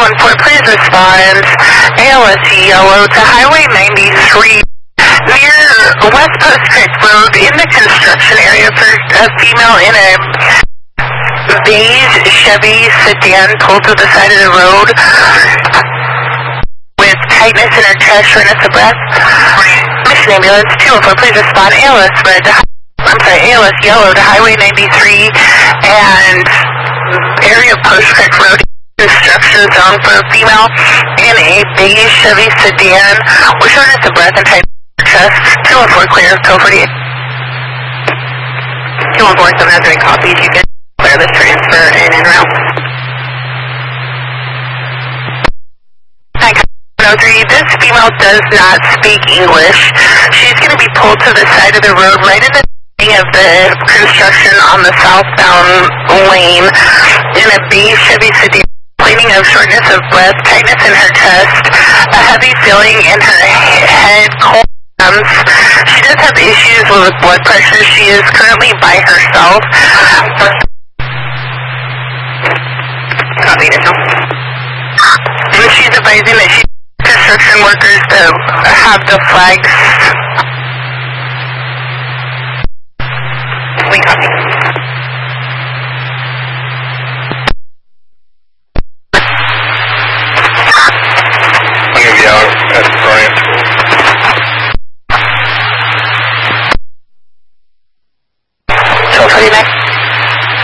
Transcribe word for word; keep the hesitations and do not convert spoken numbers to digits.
one four, please respond. A L S yellow to Highway ninety-three near West Post Creek Road in the construction area for a female in a beige Chevy sedan pulled to the side of the road with tightness in her chest, shortness of breath. Mission ambulance two oh four, please respond. A L S red to, I'm sorry, A L S yellow to Highway ninety-three and area Post Creek Road construction zone for a female in a beige Chevy sedan with shortness of breath and tightness in her chest. two oh four clear, code forty-eight. two one four, seven oh three copies. You can clear this transfer and en route. one oh three, this female does not speak English. She's going to be pulled to the side of the road right in the beginning of the construction on the southbound lane in a beige Chevy sedan, complaining of shortness of breath, tightness in her chest, a heavy feeling in her head, cold hands. She does have issues with blood pressure. She is currently by herself. Copy additional. And she's advising that she construction workers to have the flags